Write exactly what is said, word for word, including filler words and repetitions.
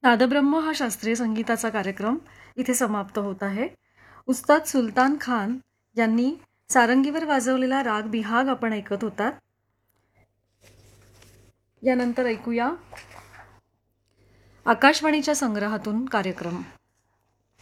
नादब्रह्म हा शास्त्रीय संगीताचा कार्यक्रम इथे समाप्त होत आहे. उस्ताद सुलतान खान यांनी सारंगीवर वाजवलेला राग बिहाग आपण ऐकत होतात. यानंतर ऐकूया आकाशवाणीच्या संग्रहातून कार्यक्रम.